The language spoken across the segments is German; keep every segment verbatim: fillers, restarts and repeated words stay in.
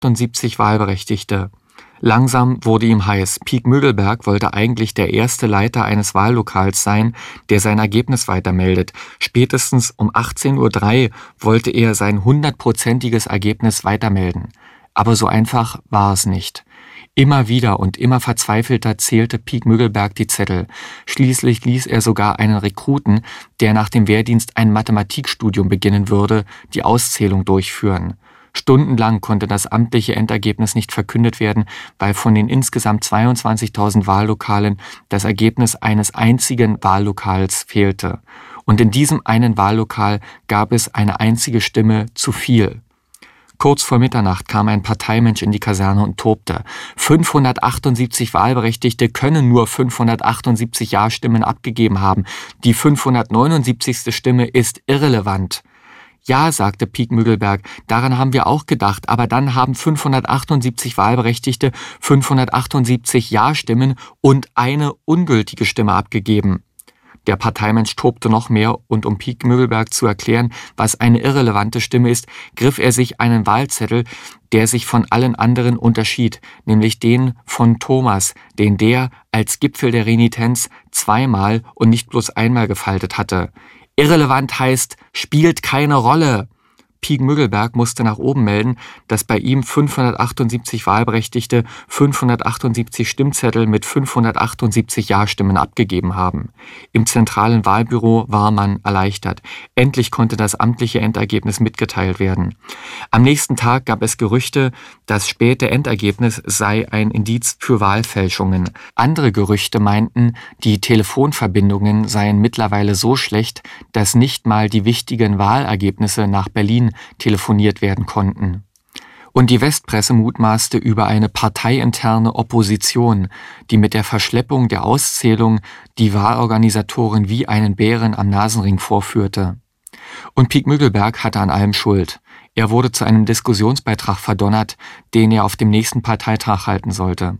fünfhundertachtundsiebzig Wahlberechtigte. Langsam wurde ihm heiß. Piek Müggelberg wollte eigentlich der erste Leiter eines Wahllokals sein, der sein Ergebnis weitermeldet. Spätestens um achtzehn Uhr drei wollte er sein hundertprozentiges Ergebnis weitermelden. Aber so einfach war es nicht. Immer wieder und immer verzweifelter zählte Piek Müggelberg die Zettel. Schließlich ließ er sogar einen Rekruten, der nach dem Wehrdienst ein Mathematikstudium beginnen würde, die Auszählung durchführen. Stundenlang konnte das amtliche Endergebnis nicht verkündet werden, weil von den insgesamt zweiundzwanzigtausend Wahllokalen das Ergebnis eines einzigen Wahllokals fehlte. Und in diesem einen Wahllokal gab es eine einzige Stimme zu viel. Kurz vor Mitternacht kam ein Parteimensch in die Kaserne und tobte. fünfhundertachtundsiebzig Wahlberechtigte können nur fünfhundertachtundsiebzig Ja-Stimmen abgegeben haben. Die fünfhundertneunundsiebzigste Stimme ist irrelevant. Ja, sagte Piek Müggelberg, daran haben wir auch gedacht, aber dann haben fünfhundertachtundsiebzig Wahlberechtigte fünfhundertachtundsiebzig Ja-Stimmen und eine ungültige Stimme abgegeben. Der Parteimensch tobte noch mehr und um Piek Müggelberg zu erklären, was eine irrelevante Stimme ist, griff er sich einen Wahlzettel, der sich von allen anderen unterschied, nämlich den von Thomas, den der als Gipfel der Renitenz zweimal und nicht bloß einmal gefaltet hatte. Irrelevant heißt, spielt keine Rolle. Piek Müggelberg musste nach oben melden, dass bei ihm fünfhundertachtundsiebzig Wahlberechtigte fünfhundertachtundsiebzig Stimmzettel mit fünfhundertachtundsiebzig Ja-Stimmen abgegeben haben. Im zentralen Wahlbüro war man erleichtert. Endlich konnte das amtliche Endergebnis mitgeteilt werden. Am nächsten Tag gab es Gerüchte, das späte Endergebnis sei ein Indiz für Wahlfälschungen. Andere Gerüchte meinten, die Telefonverbindungen seien mittlerweile so schlecht, dass nicht mal die wichtigen Wahlergebnisse nach Berlin telefoniert werden konnten. Und die Westpresse mutmaßte über eine parteiinterne Opposition, die mit der Verschleppung der Auszählung die Wahlorganisatoren wie einen Bären am Nasenring vorführte. Und Piek Müggelberg hatte an allem Schuld. Er wurde zu einem Diskussionsbeitrag verdonnert, den er auf dem nächsten Parteitag halten sollte.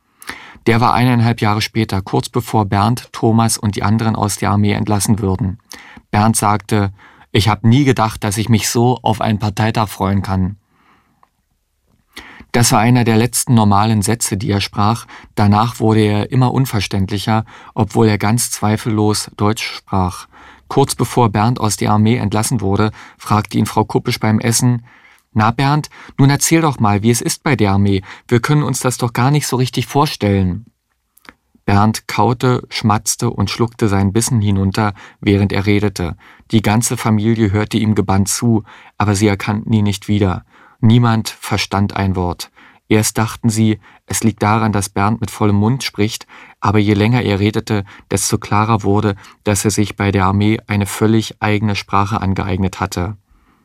Der war eineinhalb Jahre später, kurz bevor Bernd, Thomas und die anderen aus der Armee entlassen würden. Bernd sagte: Ich habe nie gedacht, dass ich mich so auf einen Parteitag freuen kann. Das war einer der letzten normalen Sätze, die er sprach. Danach wurde er immer unverständlicher, obwohl er ganz zweifellos Deutsch sprach. Kurz bevor Bernd aus der Armee entlassen wurde, fragte ihn Frau Kuppisch beim Essen: Na Bernd, nun erzähl doch mal, wie es ist bei der Armee. Wir können uns das doch gar nicht so richtig vorstellen. Bernd kaute, schmatzte und schluckte seinen Bissen hinunter, während er redete. Die ganze Familie hörte ihm gebannt zu, aber sie erkannten ihn nicht wieder. Niemand verstand ein Wort. Erst dachten sie, es liegt daran, dass Bernd mit vollem Mund spricht, aber je länger er redete, desto klarer wurde, dass er sich bei der Armee eine völlig eigene Sprache angeeignet hatte.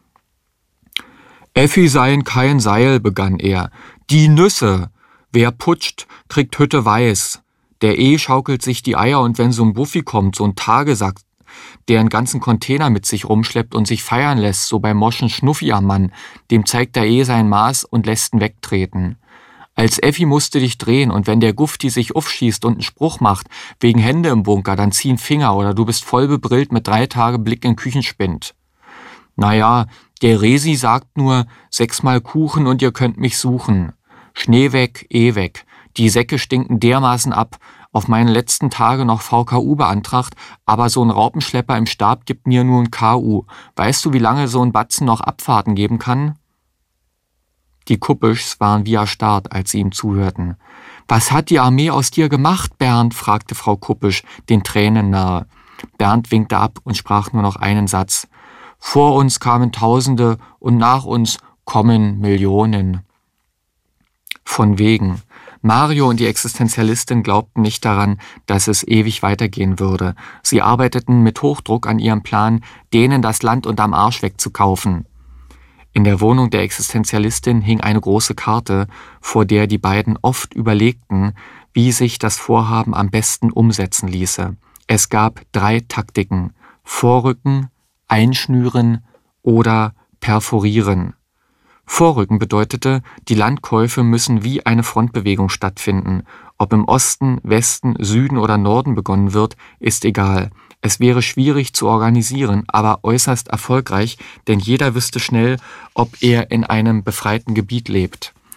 »Effi seien kein Seil«, begann er. »Die Nüsse! Wer putscht, kriegt Hütte weiß. Der E schaukelt sich die Eier und wenn so ein Buffi kommt, so ein Tagesack, der einen ganzen Container mit sich rumschleppt und sich feiern lässt, so beim Moschen Schnuffi am Mann, dem zeigt der E sein Maß und lässt ihn wegtreten. Als Effi musste dich drehen und wenn der Gufti sich aufschießt und einen Spruch macht, wegen Hände im Bunker, dann zieh einen Finger oder du bist voll bebrillt mit drei Tage Blick in Küchenspind. Naja, der Resi sagt nur, sechsmal Kuchen und ihr könnt mich suchen. Schnee weg, eh weg. Die Säcke stinken dermaßen ab, auf meine letzten Tage noch V K U beantragt, aber so ein Raupenschlepper im Stab gibt mir nur ein K U. Weißt du, wie lange so ein Batzen noch Abfahrten geben kann? Die Kuppischs waren wie erstarrt, als sie ihm zuhörten. »Was hat die Armee aus dir gemacht, Bernd?« fragte Frau Kuppisch, den Tränen nahe. Bernd winkte ab und sprach nur noch einen Satz. »Vor uns kamen Tausende und nach uns kommen Millionen.« Von wegen. Mario und die Existenzialistin glaubten nicht daran, dass es ewig weitergehen würde. Sie arbeiteten mit Hochdruck an ihrem Plan, denen das Land unterm Arsch wegzukaufen. In der Wohnung der Existenzialistin hing eine große Karte, vor der die beiden oft überlegten, wie sich das Vorhaben am besten umsetzen ließe. Es gab drei Taktiken: Vorrücken, Einschnüren oder Perforieren. Vorrücken bedeutete, die Landkäufe müssen wie eine Frontbewegung stattfinden. Ob im Osten, Westen, Süden oder Norden begonnen wird, ist egal. Es wäre schwierig zu organisieren, aber äußerst erfolgreich, denn jeder wüsste schnell, ob er in einem befreiten Gebiet lebt.